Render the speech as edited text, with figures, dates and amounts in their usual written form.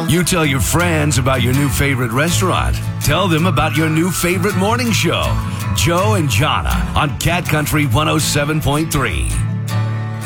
You tell your friends about your new favorite restaurant. Tell them about your new favorite morning show. Joe and Jonna on Cat Country 107.3.